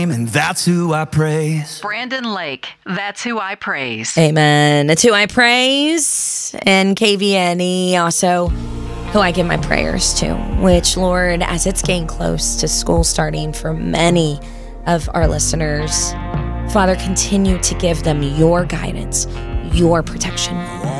And that's who I praise. Brandon Lake, that's who I praise. Amen. It's who I praise. And KVNE, also who I give my prayers to, which, Lord, as it's getting close to school starting for many of our listeners, Father, continue to give them your guidance, your protection.